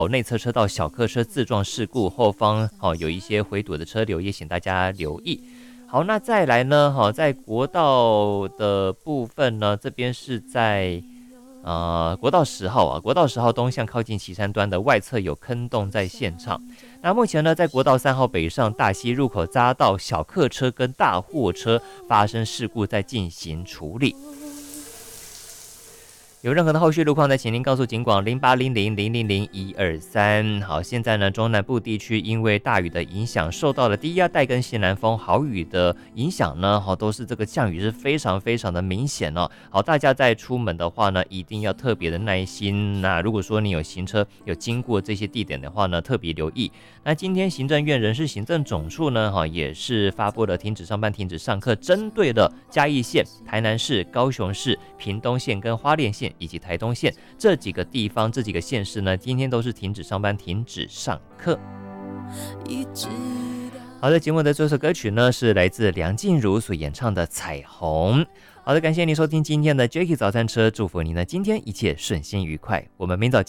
内侧车道小客车自撞事故，后方有一些回堵的车流，也请大家留意。好，那再来呢，在国道的部分呢，这边是在国道10号啊，国道10号东向靠近旗山端的外侧有坑洞在现场。那目前呢，在国道3号北上大溪入口匝道，小客车跟大货车发生事故，在进行处理。有任何的后续路况，再请您告诉警广0800000123。好，现在呢，中南部地区因为大雨的影响，受到了低压带跟西南风、豪雨的影响呢，都是这个降雨是非常非常的明显哦。好，大家在出门的话呢，一定要特别的耐心。那如果说你有行车有经过这些地点的话呢，特别留意。那今天行政院人事行政总处呢，也是发布了停止上班、停止上课，针对了嘉义县、台南市、高雄市、屏东县跟花莲县以及台东县这几个地方、这几个县市呢，今天都是停止上班、停止上课。好的，节目的这首歌曲呢，是来自梁静茹所演唱的《彩虹》。好的，感谢您收听今天的 Jacky 早餐车，祝福您呢今天一切顺心愉快。我们明早见。